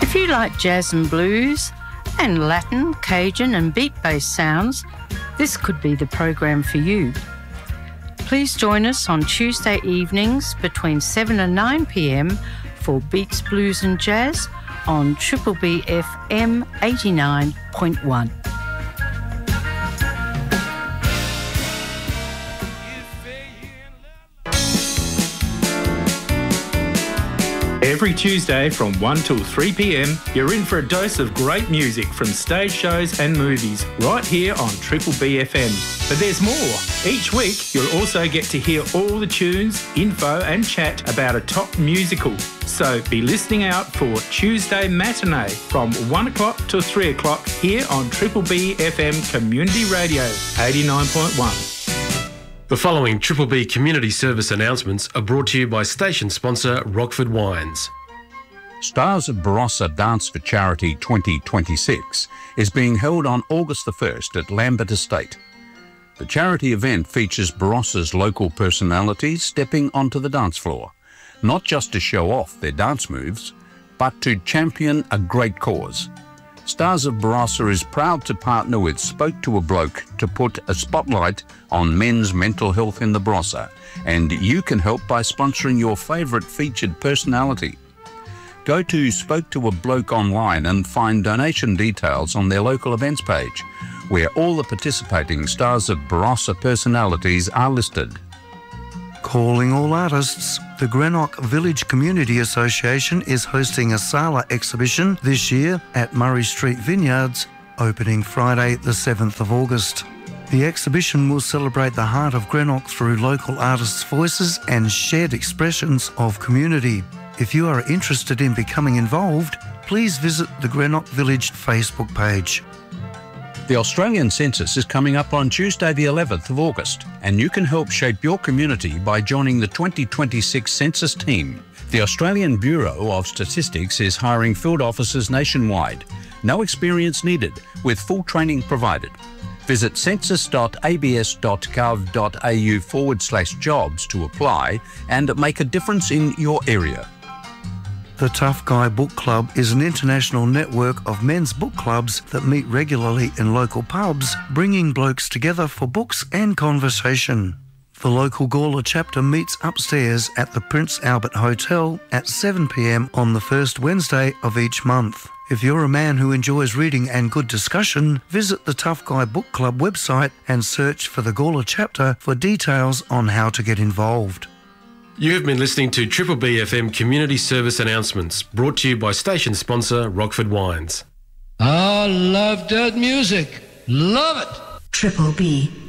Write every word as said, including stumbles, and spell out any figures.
If you like jazz and blues and Latin, Cajun and beat-based sounds, this could be the program for you. Please join us on Tuesday evenings between seven and nine p m for Beats, Blues and Jazz on Triple B F M eighty-nine point one. Every Tuesday from one till three p m, you're in for a dose of great music from stage shows and movies right here on Triple B F M. But there's more. Each week, you'll also get to hear all the tunes, info and chat about a top musical. So be listening out for Tuesday Matinee from one o'clock to three o'clock here on Triple B F M Community Radio eighty-nine point one. The following Triple B community service announcements are brought to you by station sponsor Rockford Wines. Stars of Barossa Dance for Charity twenty twenty-six is being held on August the first at Lambert Estate. The charity event features Barossa's local personalities stepping onto the dance floor, not just to show off their dance moves, but to champion a great cause. Stars of Barossa is proud to partner with Spoke to a Bloke to put a spotlight on men's mental health in the Barossa, and you can help by sponsoring your favourite featured personality. Go to Spoke to a Bloke online and find donation details on their local events page, where all the participating Stars of Barossa personalities are listed. Calling all artists, the Greenock Village Community Association is hosting a Sala exhibition this year at Murray Street Vineyards, opening Friday the seventh of August. The exhibition will celebrate the heart of Greenock through local artists' voices and shared expressions of community. If you are interested in becoming involved, please visit the Greenock Village Facebook page. The Australian Census is coming up on Tuesday the eleventh of August, and you can help shape your community by joining the twenty twenty-six Census team. The Australian Bureau of Statistics is hiring field officers nationwide. No experience needed, with full training provided. Visit census.abs.gov.au forward slash jobs to apply and make a difference in your area. The Tough Guy Book Club is an international network of men's book clubs that meet regularly in local pubs, bringing blokes together for books and conversation. The local Gawler chapter meets upstairs at the Prince Albert Hotel at seven p m on the first Wednesday of each month. If you're a man who enjoys reading and good discussion, visit the Tough Guy Book Club website and search for the Gawler chapter for details on how to get involved. You have been listening to Triple B F M Community Service Announcements, brought to you by station sponsor Rockford Wines. I love that music. Love it. Triple B.